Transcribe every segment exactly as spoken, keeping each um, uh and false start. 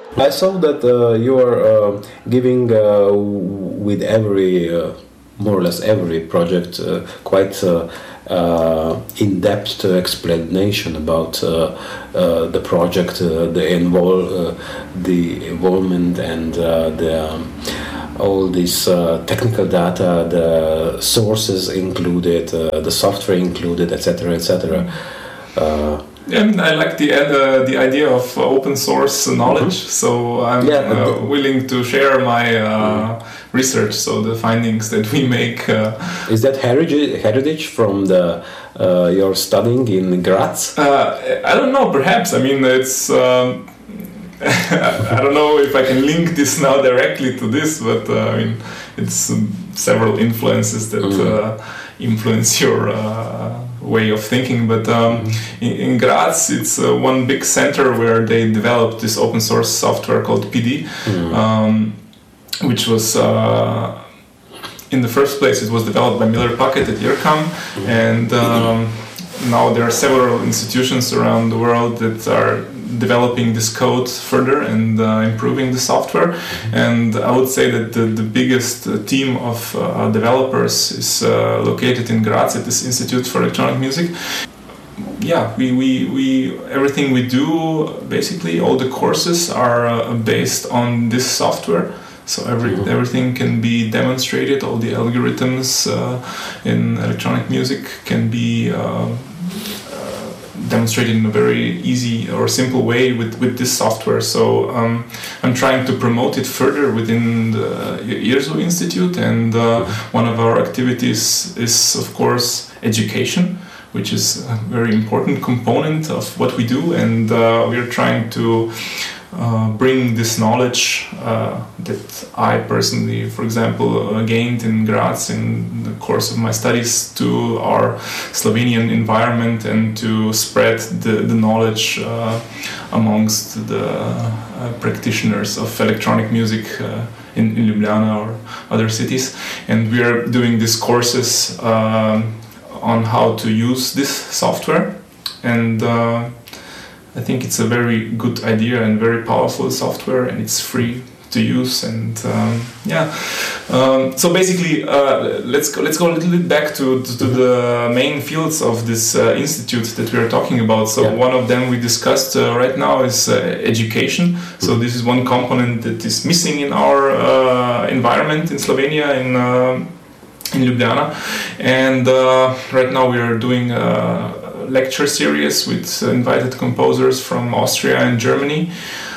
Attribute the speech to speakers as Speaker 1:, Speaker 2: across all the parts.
Speaker 1: I saw that uh, you are uh, giving uh, with every, uh, more or less every project, uh, quite uh, uh, in-depth explanation about uh, uh, the project, uh, the invol- uh, the involvement, and uh, the um, all this uh, technical data, the sources included, uh, the software included, et cetera, et cetera. Uh,
Speaker 2: Yeah, I mean, I like the uh, the idea of uh, open source knowledge, mm-hmm. so I'm
Speaker 1: yeah,
Speaker 2: uh, willing to share my uh, mm-hmm. research. So the findings that we make. Uh,
Speaker 1: Is that heritage heritage from the uh, your studying in Graz?
Speaker 2: Uh, I don't know. Perhaps. I mean, it's. Um, I don't know if I can link this now directly to this, but uh, I mean, it's um, several influences that mm-hmm. uh, influence your. Uh, way of thinking, but um, in, in Graz it's uh, one big center where they developed this open source software called P D, mm. um, which was uh, in the first place it was developed by Miller Puckett at IRCAM, mm. and um, now there are several institutions around the world that are developing this code further and uh, improving the software. And I would say that the, the biggest uh, team of uh, developers is uh, located in Graz at this Institute for Electronic Music. Yeah, we, we, we everything we do, basically all the courses are uh, based on this software. So every, everything can be demonstrated, all the algorithms uh, in electronic music can be uh, demonstrated in a very easy or simple way with, with this software. So um, I'm trying to promote it further within the I R S U Institute, and uh, one of our activities is of course education, which is a very important component of what we do, and uh, we're trying to uh, bring this knowledge uh, that I personally, for example, uh, gained in Graz in the course of my studies to our Slovenian environment, and to spread the, the knowledge uh, amongst the uh, practitioners of electronic music uh, in, in Ljubljana or other cities. And we are doing these courses uh, on how to use this software, and uh, I think it's a very good idea and very powerful software, and it's free to use. And um, yeah, um, so basically, uh, let's go. Let's go a little bit back to to, to the main fields of this uh, institute that we are talking about. So yeah. One of them we discussed uh, right now is uh, education. So this is one component that is missing in our uh, environment in Slovenia, in uh, in Ljubljana, and uh, right now we are doing a lecture series with invited composers from Austria and Germany.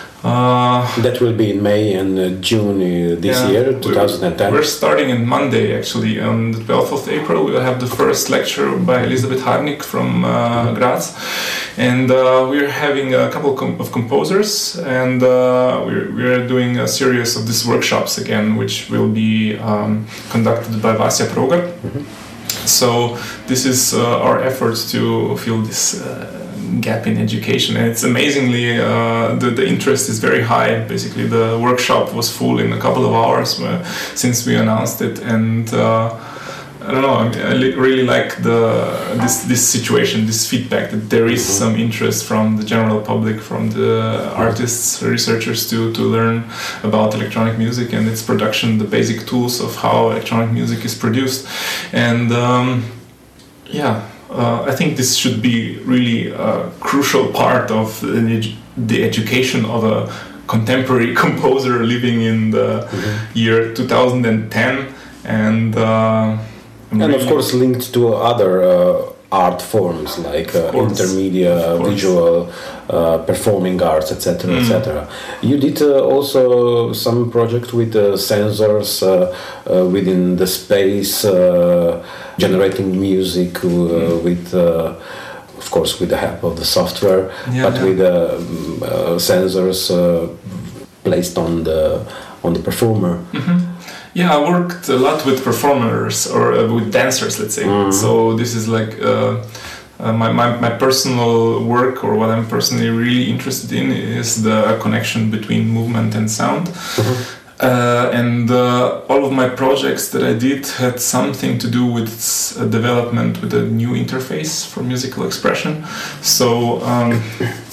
Speaker 2: Uh,
Speaker 1: that will be in May and uh, June uh, this yeah, year, twenty ten.
Speaker 2: We're, we're starting on Monday, actually. On the twelfth of April, we will have the first lecture by Elizabeth Harnik from uh, Graz. And uh, we're having a couple com- of composers, and uh, we're, we're doing a series of these workshops again, which will be um, conducted by Vasja Progar. Mm-hmm. So this is uh, our efforts to fill this uh, gap in education, and it's amazingly uh, the, the interest is very high. Basically the workshop was full in a couple of hours uh, since we announced it, and uh, I don't know, I, mean, I li- really like the this this situation, this feedback that there is some interest from the general public, from the artists, researchers to, to learn about electronic music and its production, the basic tools of how electronic music is produced. And um, yeah, uh, I think this should be really a crucial part of the, edu- the education of a contemporary composer living in the mm-hmm. year two thousand ten. And uh,
Speaker 1: and really of course linked to other uh, art forms like uh, intermedia, visual, uh, performing arts, et cetera, mm. et cetera. You did uh, also some project with uh, sensors uh, uh, within the space, uh, generating music uh, mm. with, uh, of course, with the help of the software, yeah, but yeah. with uh, uh, sensors uh, placed on the on the performer.
Speaker 2: Mm-hmm. Yeah, I worked a lot with performers or uh, with dancers, let's say. Mm-hmm. So this is like uh, uh, my, my my personal work, or what I'm personally really interested in, is the connection between movement and sound. Mm-hmm. Uh, and uh, all of my projects that I did had something to do with uh, development with a new interface for musical expression. So um,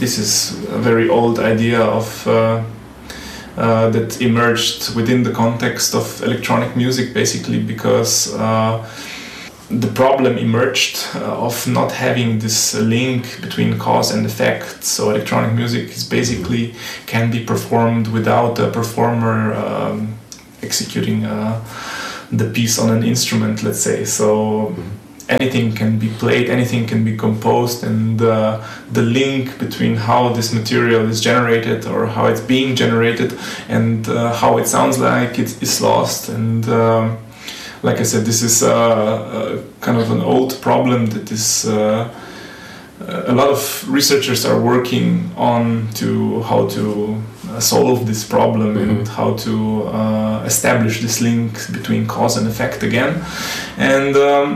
Speaker 2: this is a very old idea of uh, uh, that emerged within the context of electronic music, basically because uh, the problem emerged uh, of not having this link between cause and effect. So electronic music is basically can be performed without a performer um, executing uh, the piece on an instrument, let's say. So anything can be played, anything can be composed, and uh, the link between how this material is generated or how it's being generated and uh, how it sounds like it is lost. And um, like I said, this is uh, uh, kind of an old problem that is uh, a lot of researchers are working on to how to uh, solve this problem mm-hmm. and how to uh, establish this link between cause and effect again. And um,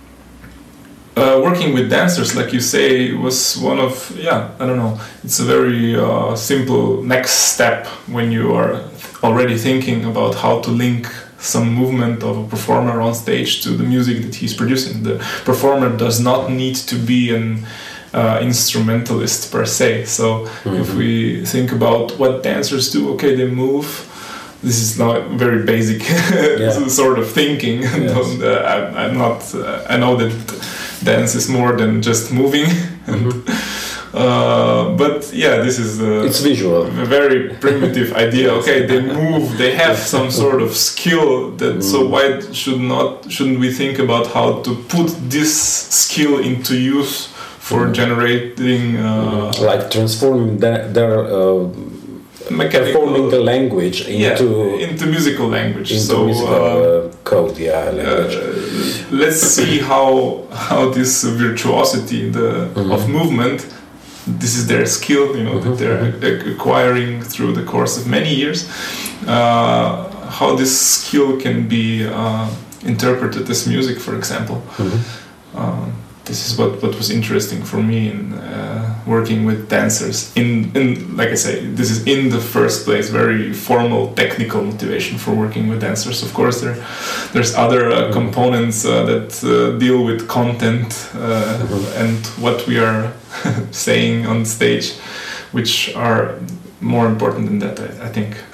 Speaker 2: uh, working with dancers, like you say, was one of, yeah, I don't know, it's a very uh, simple next step when you are already thinking about how to link some movement of a performer on stage to the music that he's producing. The performer does not need to be an uh, instrumentalist per se. So mm-hmm. if we think about what dancers do, okay, they move. This is not very basic yeah. sort of thinking. Yes. uh, I, I'm not. Uh, I know that dance is more than just moving. Mm-hmm. Uh, but yeah, this is uh,
Speaker 1: it's visual.
Speaker 2: A very primitive idea. Okay, they move, they have some sort of skill. That mm. so why should not shouldn't we think about how to put this skill into use for mm. generating uh,
Speaker 1: like transforming their, their uh, performing the language into
Speaker 2: yeah, into musical language.
Speaker 1: Into
Speaker 2: so
Speaker 1: musical uh, code, yeah, language.
Speaker 2: Uh, let's see how how this virtuosity the mm-hmm. of movement. This is their skill, you know, mm-hmm. that they're acquiring through the course of many years. Uh, how this skill can be uh, interpreted as music, for example. Mm-hmm. Uh, this is what, what was interesting for me in uh, working with dancers. In, in, like I say, this is in the first place very formal technical motivation for working with dancers. Of course, there there's other uh, mm-hmm. components uh, that uh, deal with content uh, mm-hmm. and what we are saying on stage, which are more important than that, I, I think.